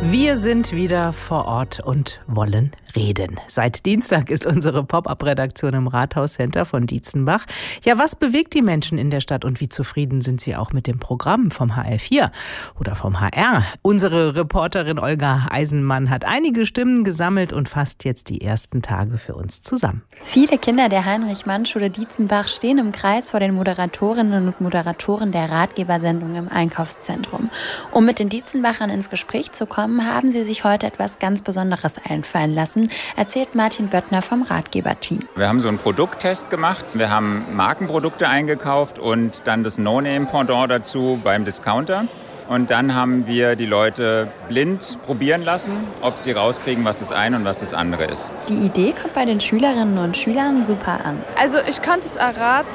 Wir sind wieder vor Ort und wollen reden. Seit Dienstag ist unsere Pop-up-Redaktion im Rathaus-Center von Dietzenbach. Ja, was bewegt die Menschen in der Stadt und wie zufrieden sind sie auch mit dem Programm vom HR4 oder vom HR? Unsere Reporterin Olga Eisenmann hat einige Stimmen gesammelt und fasst jetzt die ersten Tage für uns zusammen. Viele Kinder der Heinrich-Mann-Schule Dietzenbach stehen im Kreis vor den Moderatorinnen und Moderatoren der Ratgebersendung im Einkaufszentrum. Um mit den Dietzenbachern ins Gespräch zu kommen, haben sie sich heute etwas ganz Besonderes einfallen lassen, erzählt Martin Böttner vom Ratgeberteam. Wir haben so einen Produkttest gemacht. Wir haben Markenprodukte eingekauft und dann das No-Name-Pendant dazu beim Discounter. Und dann haben wir die Leute blind probieren lassen, ob sie rauskriegen, was das eine und was das andere ist. Die Idee kommt bei den Schülerinnen und Schülern super an. Also ich konnte es erraten.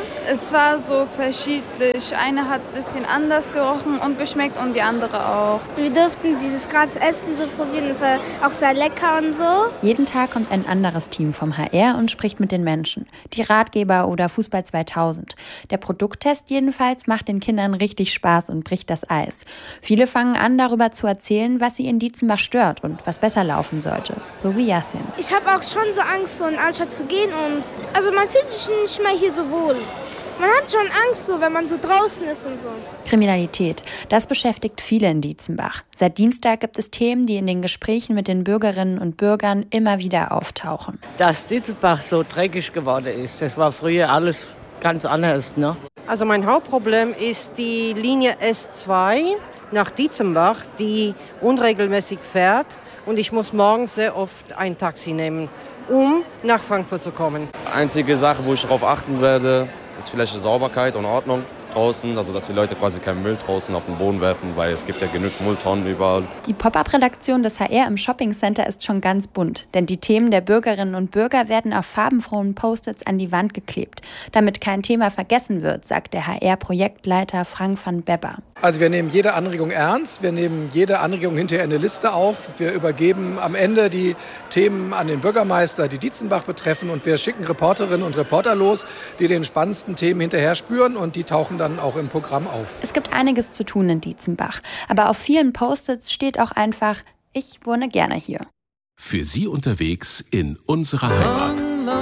Es war so verschiedentlich. Eine hat ein bisschen anders gerochen und geschmeckt und die andere auch. Wir durften dieses gratis Essen so probieren. Es war auch sehr lecker und so. Jeden Tag kommt ein anderes Team vom HR und spricht mit den Menschen. Die Ratgeber oder Fußball 2000. Der Produkttest jedenfalls macht den Kindern richtig Spaß und bricht das Eis. Viele fangen an, darüber zu erzählen, was sie in Dietzenbach stört und was besser laufen sollte. So wie Yasin. Ich habe auch schon so Angst, so in die Altstadt zu gehen. Und also man fühlt sich nicht mehr hier so wohl. Man hat schon Angst, so, wenn man so draußen ist und so. Kriminalität, das beschäftigt viele in Dietzenbach. Seit Dienstag gibt es Themen, die in den Gesprächen mit den Bürgerinnen und Bürgern immer wieder auftauchen. Dass Dietzenbach so dreckig geworden ist, das war früher alles ganz anders, ne? Also mein Hauptproblem ist die Linie S2 nach Dietzenbach, die unregelmäßig fährt. Und ich muss morgens sehr oft ein Taxi nehmen, um nach Frankfurt zu kommen. Einzige Sache, wo ich darauf achten werde, ist vielleicht die Sauberkeit und Ordnung draußen, also dass die Leute quasi keinen Müll draußen auf den Boden werfen, weil es gibt ja genug Mülltonnen überall. Die Pop-up-Redaktion des HR im Shopping-Center ist schon ganz bunt, denn die Themen der Bürgerinnen und Bürger werden auf farbenfrohen Post-its an die Wand geklebt. Damit kein Thema vergessen wird, sagt der HR-Projektleiter Frank van Bebber. Also wir nehmen jede Anregung ernst, wir nehmen jede Anregung hinterher in eine Liste auf. Wir übergeben am Ende die Themen an den Bürgermeister, die Dietzenbach betreffen, und wir schicken Reporterinnen und Reporter los, die den spannendsten Themen hinterher spüren, und die tauchen dann auch im Programm auf. Es gibt einiges zu tun in Dietzenbach, aber auf vielen Post-its steht auch einfach: Ich wohne gerne hier. Für Sie unterwegs in unserer Heimat.